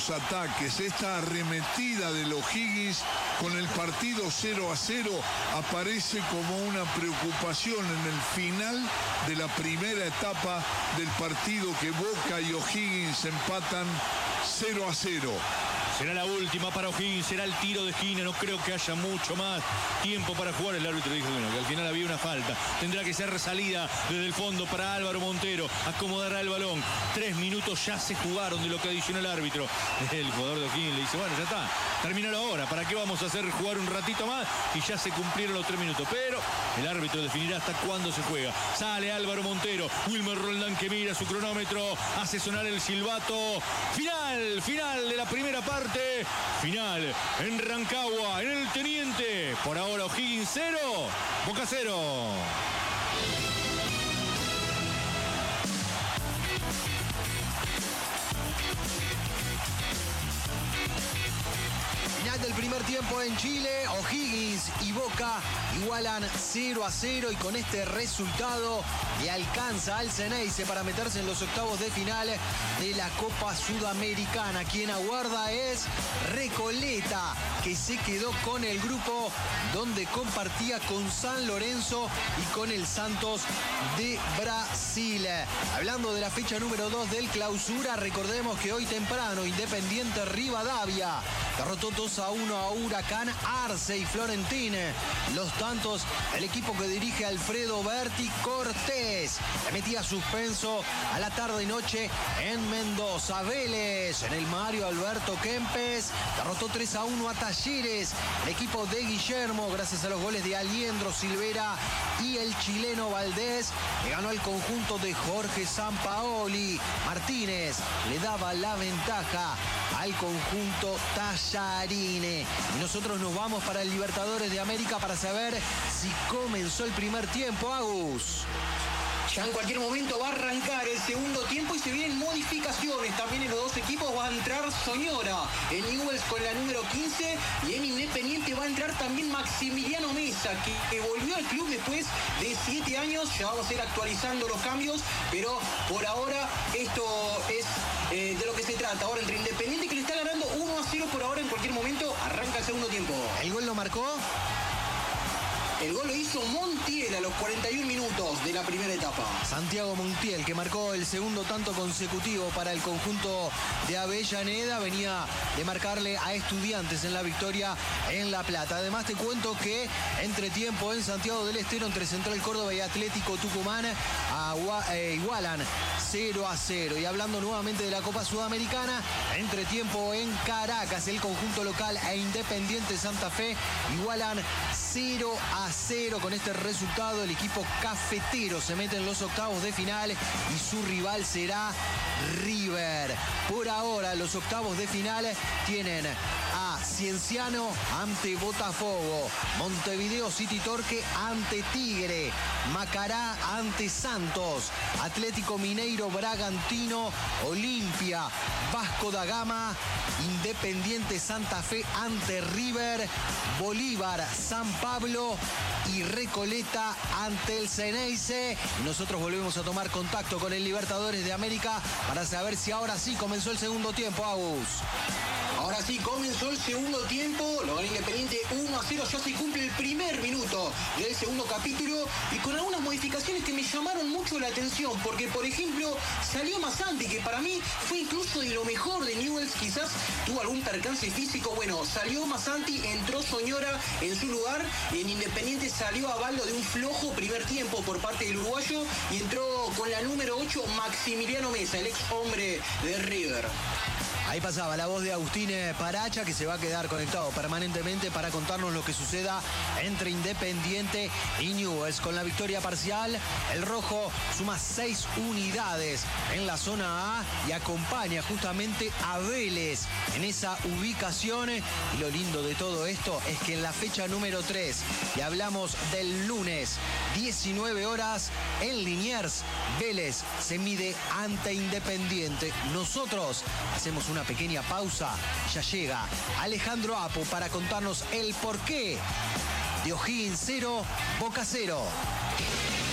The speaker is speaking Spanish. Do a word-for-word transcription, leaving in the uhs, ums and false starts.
los ataques, esta arremetida de los O'Higgins con el partido cero a cero aparece como una preocupación en el final de la primera etapa del partido, que Boca y O'Higgins empatan cero a cero. Será la última para O'Higgins, será el tiro de esquina, no creo que haya mucho más tiempo para jugar. El árbitro dijo bueno, que al final había una falta. Tendrá que ser salida desde el fondo para Álvaro Montero, acomodará el balón. Tres minutos ya se jugaron de lo que adicionó el árbitro. El jugador de O'Higgins le dice, bueno, ya está, terminalo ahora, ¿para qué vamos a hacer jugar un ratito más? Y ya se cumplieron los tres minutos, pero el árbitro definirá hasta cuándo se juega. Sale Álvaro Montero, Wilmer Roldán que mira su cronómetro, hace sonar el silbato. Final, final de la primera parte. Final en Rancagua, en el Teniente. Por ahora O'Higgins cero, Boca cero. Final del primer tiempo en Chile. O'Higgins y Boca igualan cero a cero y con este resultado le alcanza al Xeneize para meterse en los octavos de final de la Copa Sudamericana. Quien aguarda es Recoleta, que se quedó con el grupo donde compartía con San Lorenzo y con el Santos de Brasil. Hablando de la fecha número dos del Clausura, recordemos que hoy temprano Independiente Rivadavia derrotó dos a uno a Huracán Arce y Florentine. Los tantos, el equipo que dirige Alfredo Berti Cortés le metía suspenso a la tarde y noche en Mendoza. Vélez, en el Mario Alberto Kempes, derrotó tres a uno a Talleres. El equipo de Guillermo, gracias a los goles de Aliendro Silvera y el chileno Valdés, le ganó al conjunto de Jorge Sampaoli. Martínez le daba la ventaja al conjunto Tallarine. Y nosotros nos vamos para el Libertadores de América para saber si comenzó el primer tiempo, Agus. Ya en cualquier momento va a arrancar el segundo tiempo y se vienen modificaciones también en los dos equipos. Va a entrar Soñora en Newell's con la número quince y en Independiente va a entrar también Maximiliano Mesa, que, que volvió al club después de siete años. Ya vamos a ir actualizando los cambios, pero por ahora esto es eh, de lo que se trata. Ahora entre Independiente, que le está ganando uno a cero por ahora, en cualquier momento arranca el segundo tiempo. ¿El gol lo marcó? El gol lo hizo Montiel a los cuarenta y un minutos de la primera etapa. Santiago Montiel, que marcó el segundo tanto consecutivo para el conjunto de Avellaneda. Venía de marcarle a Estudiantes en la victoria en La Plata. Además te cuento que entre tiempo en Santiago del Estero, entre Central Córdoba y Atlético Tucumán, agua, eh, igualan cero a cero. Y hablando nuevamente de la Copa Sudamericana, entre tiempo en Caracas, el conjunto local e Independiente Santa Fe igualan cero a cero. Con este resultado el equipo cafetero se mete en los octavos de final y su rival será River. Por ahora los octavos de final tienen a Cienciano ante Botafogo, Montevideo City Torque ante Tigre, Macará ante Santos, Atlético Mineiro Bragantino, Olimpia, Vasco da Gama, Independiente Santa Fe ante River, Bolívar San Pablo y Recoleta ante el Xeneize. Nosotros volvemos a tomar contacto con el Libertadores de América para saber si ahora sí comenzó el segundo tiempo, Agus. Ahora sí, comenzó el segundo tiempo, lo gana Independiente uno a cero, ya se cumple el primer minuto del segundo capítulo y con algunas modificaciones que me llamaron mucho la atención, porque por ejemplo salió Masanti, que para mí fue incluso de lo mejor de Newell's, quizás tuvo algún percance físico. Bueno, salió Masanti, entró Soñora en su lugar, y en Independiente salió Avaldo de un flojo primer tiempo por parte del uruguayo y entró con la número ocho Maximiliano Mesa, el ex hombre de River. Ahí pasaba la voz de Agustín Paracha, que se va a quedar conectado permanentemente para contarnos lo que suceda entre Independiente y Newell's. Con la victoria parcial, el rojo suma seis unidades en la zona A y acompaña justamente a Vélez en esa ubicación. Y lo lindo de todo esto es que en la fecha número tres, y hablamos del lunes, diecinueve horas, en Liniers, Vélez se mide ante Independiente. Nosotros hacemos una pequeña pausa. Ya llega Alejandro Apo para contarnos el porqué de O'Higgins cero, Boca cero.